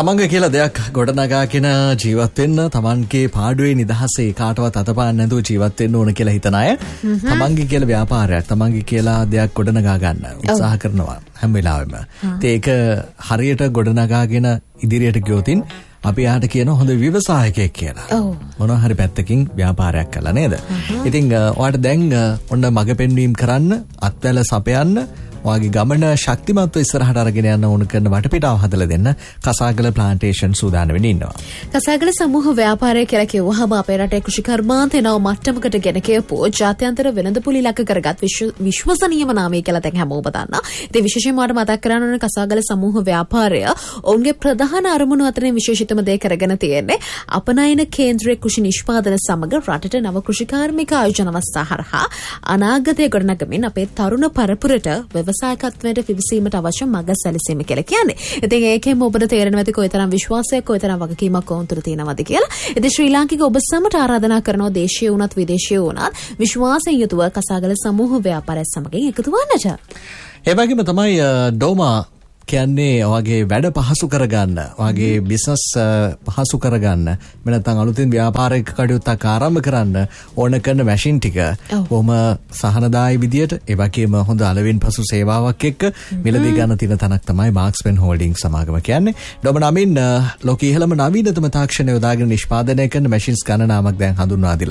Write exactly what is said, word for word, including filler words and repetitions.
තමන්ගේ කියලා දෙයක් ගොඩනගාගෙන ජීවත් වෙන්න, තමන්ගේ පාඩුවේ නිදහසේ කාටවත් අතපාන්න නැතුව ජීවත් වෙන්න ඕන කියලා හිතන අය තමන්ගේ කියලා ව්‍යාපාරයක්, තමන්ගේ කියලා දෙයක් ගොඩනගා ගන්න උත්සාහ කරනවා හැම වෙලාවෙම. ඒක හරියට ගොඩනගාගෙන ඉදිරියට ගියොතින් අපි යාට කියන හොඳ ව්‍යවසායකයෙක් කියලා. මොනවා හරි පැත්තකින් ව්‍යාපාරයක් කළා නේද? ඉතින් ඔයාලට දැන් ඔන්න මග පෙන්වීම කරන්න, අත්වැල සපයන්න, ඔයාගේ ගමන ශක්තිමත්ව ඉස්සරහට අරගෙන යන්න ඕන කරන වටපිටාව හදලා දෙන්න කසාගල ප්ලාන්ටේෂන් සූදානම් වෙන්න ඉන්නවා. කසාගල සමූහ ව්‍යාපාරය කියලා කිව්වහම අපේ රටේ කෘෂිකර්මාන්තය නව මට්ටමකට ගෙන කියපු ජාත්‍යන්තර වෙළඳපොළ ඉලක්ක කරගත් විශ්වසනීයම නාමය කියලා දැන් හැමෝම දන්නා. ඉතින් විශේෂයෙන්ම මට මතක් කරන්න ඕනේ කසාගල සමූහ ව්‍යාපාරය ඔවුන්ගේ ප්‍රධාන අරමුණු අතරින් විශේෂිතම දේ කරගෙන තියෙන්නේ අපනයන කේන්ද්‍රීය කෘෂි නිෂ්පාදන සමග රටට නව කෘෂිකාර්මික ආයෝජන අවස්ථා හරහා අනාගතය ගොඩනගමින් අපේ තරුණ පරපුරට ව්‍යවසායකත්වයට පිවිසීමට අවශ්‍ය මඟ සැලසීම කියලා කියන්නේ. ඉතින් ඒකෙම ඔබට තේරෙනවා ඇති කොයිතරම් විශ්වාසයක්, කොයිතරම් වගකීමක් ඔවුන් තුළ තියෙනවද කියලා. ඉතින් ශ්‍රී ලාංකික ඔබ සමට ආරාධනා කරනවා දේශීය වුණත් විදේශීය වුණත් විශ්වාසයෙන් යුතුව කසාගල සමූහ ව්‍යාපාරය සමගින් එකතු වන්නට. ඒ වගේම තමයි ඩෝමා කියන්නේ ඔයගේ වැඩ පහසු කරගන්න, ඔයගේ බිස්නස් පහසු කරගන්න, මම නැත්නම් අලුතින් ව්‍යාපාරික කටයුත්තක් ආරම්භ කරන්න ඕන කරන මැෂින් ටික කොහොම සහනදායි විදියට, ඒ වගේම හොඳ අලෙවින් පසු සේවාවක් එක්ක මිලදී ගන්න තියෙන තැනක් තමයි මාක්ස්පෙන් හෝල්ඩින් සමාගම කියන්නේ. ඩොම නමින් ලෝකයේ ඉහළම නවීනතම තාක්ෂණය යොදාගෙන නිෂ්පාදනය කරන මැෂින්ස් ගණනාවක් දැන් හඳුන්වා